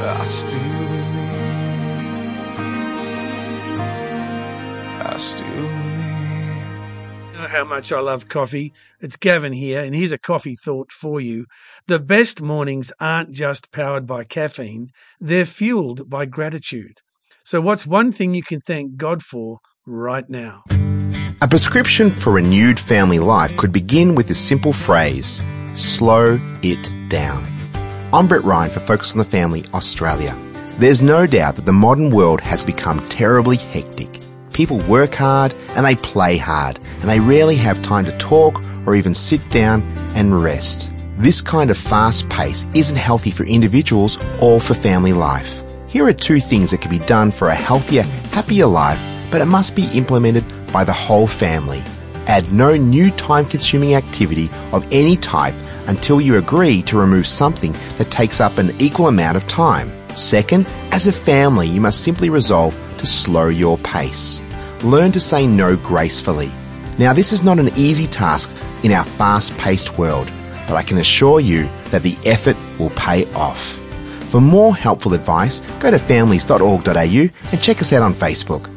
I still believe. You know how much I love coffee. It's Gavin here, and here's a coffee thought for you. The best mornings aren't just powered by caffeine, they're fueled by gratitude. So what's one thing you can thank God for right now? A prescription for renewed family life could begin with this simple phrase: slow it down. I'm Brett Ryan for Focus on the Family Australia. There's no doubt that the modern world has become terribly hectic. People work hard and they play hard, and they rarely have time to talk or even sit down and rest. This kind of fast pace isn't healthy for individuals or for family life. Here are 2 things that can be done for a healthier, happier life, but it must be implemented by the whole family. Add no new time-consuming activity of any type until you agree to remove something that takes up an equal amount of time. Second, as a family, you must simply resolve to slow your pace. Learn to say no gracefully. Now, this is not an easy task in our fast-paced world, but I can assure you that the effort will pay off. For more helpful advice, go to families.org.au and check us out on Facebook.